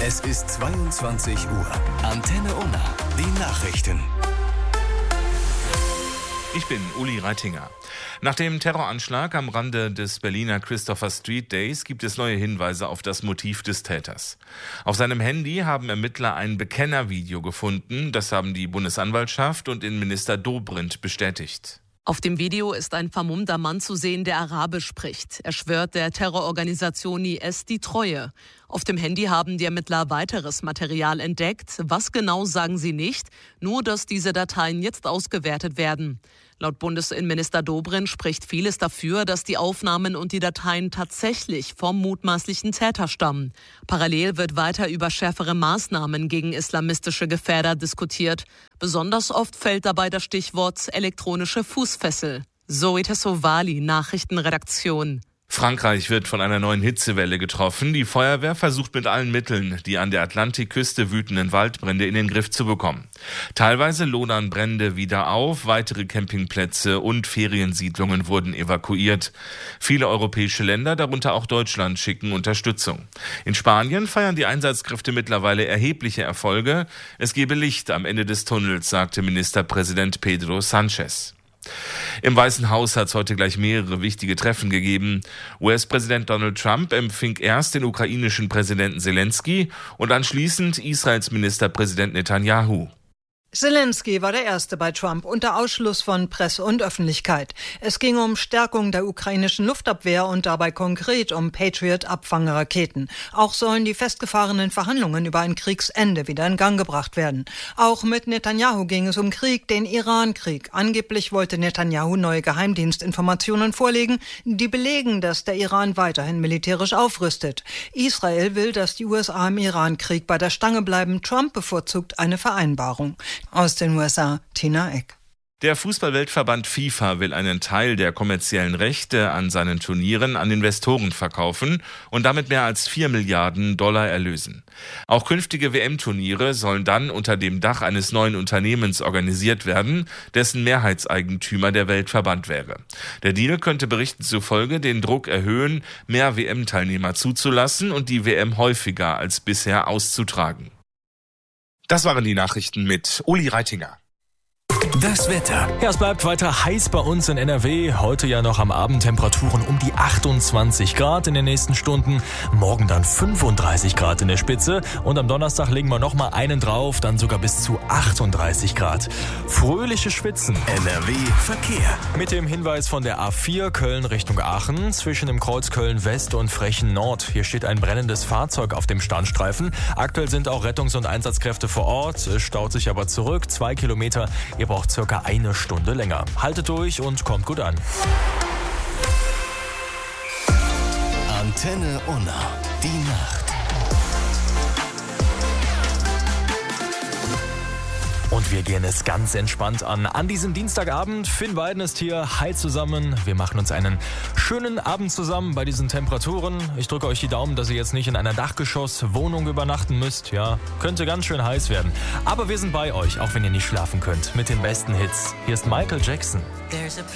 Es ist 22 Uhr. Antenne Unna. Die Nachrichten. Ich bin Uli Reitinger. Nach dem Terroranschlag am Rande des Berliner Christopher Street Days gibt es neue Hinweise auf das Motiv des Täters. Auf seinem Handy haben Ermittler ein Bekennervideo gefunden. Das haben die Bundesanwaltschaft und Innenminister Dobrindt bestätigt. Auf dem Video ist ein vermummter Mann zu sehen, der Arabisch spricht. Er schwört der Terrororganisation IS die Treue. Auf dem Handy haben die Ermittler weiteres Material entdeckt. Was genau, sagen sie nicht, nur dass diese Dateien jetzt ausgewertet werden. Laut Bundesinnenminister Dobrindt spricht vieles dafür, dass die Aufnahmen und die Dateien tatsächlich vom mutmaßlichen Täter stammen. Parallel wird weiter über schärfere Maßnahmen gegen islamistische Gefährder diskutiert. Besonders oft fällt dabei das Stichwort elektronische Fußfessel. Zoe Tessovali, Nachrichtenredaktion. Frankreich wird von einer neuen Hitzewelle getroffen. Die Feuerwehr versucht mit allen Mitteln, die an der Atlantikküste wütenden Waldbrände in den Griff zu bekommen. Teilweise lodern Brände wieder auf, weitere Campingplätze und Feriensiedlungen wurden evakuiert. Viele europäische Länder, darunter auch Deutschland, schicken Unterstützung. In Spanien feiern die Einsatzkräfte mittlerweile erhebliche Erfolge. Es gebe Licht am Ende des Tunnels, sagte Ministerpräsident Pedro Sánchez. Im Weißen Haus hat es heute gleich mehrere wichtige Treffen gegeben. US-Präsident Donald Trump empfing erst den ukrainischen Präsidenten Zelensky und anschließend Israels Ministerpräsident Netanyahu. Zelensky war der Erste bei Trump unter Ausschluss von Presse und Öffentlichkeit. Es ging um Stärkung der ukrainischen Luftabwehr und dabei konkret um Patriot-Abfangraketen. Auch sollen die festgefahrenen Verhandlungen über ein Kriegsende wieder in Gang gebracht werden. Auch mit Netanyahu ging es um Krieg, den Iran-Krieg. Angeblich wollte Netanyahu neue Geheimdienstinformationen vorlegen, die belegen, dass der Iran weiterhin militärisch aufrüstet. Israel will, dass die USA im Iran-Krieg bei der Stange bleiben. Trump bevorzugt eine Vereinbarung. Aus den USA, Tina Eck. Der Fußballweltverband FIFA will einen Teil der kommerziellen Rechte an seinen Turnieren an Investoren verkaufen und damit mehr als 4 Milliarden Dollar erlösen. Auch künftige WM-Turniere sollen dann unter dem Dach eines neuen Unternehmens organisiert werden, dessen Mehrheitseigentümer der Weltverband wäre. Der Deal könnte Berichten zufolge den Druck erhöhen, mehr WM-Teilnehmer zuzulassen und die WM häufiger als bisher auszutragen. Das waren die Nachrichten mit Uli Reitinger. Das Wetter. Ja, es bleibt weiter heiß bei uns in NRW. Heute ja noch am Abend Temperaturen um die 28 Grad in den nächsten Stunden. Morgen dann 35 Grad in der Spitze. Und am Donnerstag legen wir nochmal einen drauf, dann sogar bis zu 38 Grad. Fröhliche Schwitzen. NRW Verkehr. Mit dem Hinweis von der A4 Köln Richtung Aachen zwischen dem Kreuz Köln West und Frechen Nord. Hier steht ein brennendes Fahrzeug auf dem Standstreifen. Aktuell sind auch Rettungs- und Einsatzkräfte vor Ort. Es staut sich aber zurück. 2 Kilometer. Ihr braucht circa eine Stunde länger. Haltet durch und kommt gut an. Antenne Unna. Die Nacht. Und wir gehen es ganz entspannt an. An diesem Dienstagabend, Finn Weiden ist hier. Hi zusammen. Wir machen uns einen schönen Abend zusammen bei diesen Temperaturen. Ich drücke euch die Daumen, dass ihr jetzt nicht in einer Dachgeschosswohnung übernachten müsst. Ja, könnte ganz schön heiß werden. Aber wir sind bei euch, auch wenn ihr nicht schlafen könnt. Mit den besten Hits. Hier ist Michael Jackson.